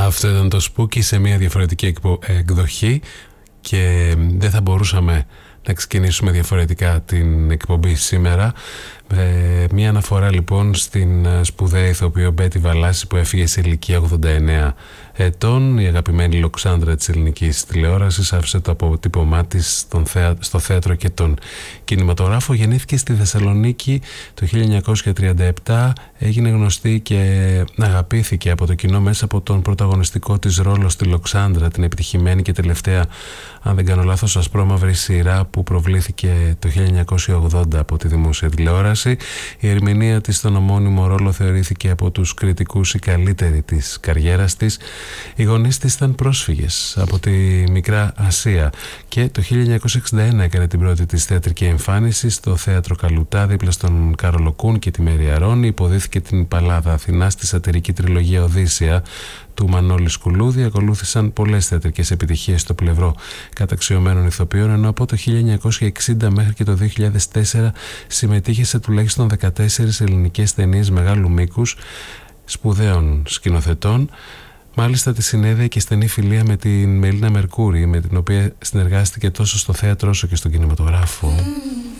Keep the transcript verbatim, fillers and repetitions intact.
Αυτό ήταν το Spooky σε μια διαφορετική εκδοχή και δεν θα μπορούσαμε να ξεκινήσουμε διαφορετικά την εκπομπή σήμερα. Ε, μια αναφορά λοιπόν στην σπουδαία ηθοποιό Μπέτη Βαλάση που έφυγε σε ηλικία ογδόντα εννέα ετών. Η αγαπημένη Λοξάνδρα της ελληνικής τηλεόρασης άφησε το αποτύπωμά της στο θέατρο και τον κινηματογράφο. Γεννήθηκε στη Θεσσαλονίκη το χίλια εννιακόσια τριάντα επτά, έγινε γνωστή και αγαπήθηκε από το κοινό μέσα από τον πρωταγωνιστικό της ρόλο στη Λοξάνδρα, την επιτυχημένη και τελευταία, αν δεν κάνω λάθος, ασπρόμαυρη σειρά που προβλήθηκε το χίλια εννιακόσια ογδόντα από τη δημόσια τηλεόραση. Η ερμηνεία της στον ομώνυμο ρόλο θεωρήθηκε από τους κριτικούς η καλύτερη της καριέρας της. Οι γονείς της ήταν πρόσφυγες από τη Μικρά Ασία και το χίλια εννιακόσια εξήντα ένα έκανε την πρώτη της θεατρική εμφάνιση στο θέατρο Καλουτά δίπλα στον Κάρολο Κούν και τη Μέρη Αρώνη. Υποδίθηκε την Παλάδα Αθηνά στη σατυρική τριλογία Οδύσσεια του Μανώλη Σκουλούδη. Ακολούθησαν πολλές θεατρικές επιτυχίες στο πλευρό καταξιωμένων ηθοποιών, ενώ από το χίλια εννιακόσια εξήντα μέχρι και το δύο χιλιάδες τέσσερα συμμετείχε σε τουλάχιστον δεκατέσσερις ελληνικές ταινίες μεγάλου μήκους σπουδαίων σκηνοθετών. Μάλιστα τη συνέδεε και στενή φιλία με την Μελίνα Μερκούρη, με την οποία συνεργάστηκε τόσο στο θέατρο όσο και στον κινηματογράφο.